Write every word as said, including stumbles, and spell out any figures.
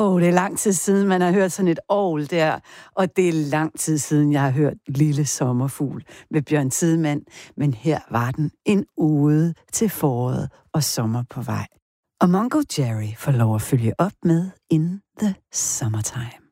Åh, oh, det er lang tid siden, man har hørt sådan et orgel der, og det er lang tid siden, jeg har hørt Lille Sommerfugl med Bjørn Tidemand, men her var den en ode til foråret og sommer på vej. Og Mungo Jerry får lov at følge op med In the Summertime.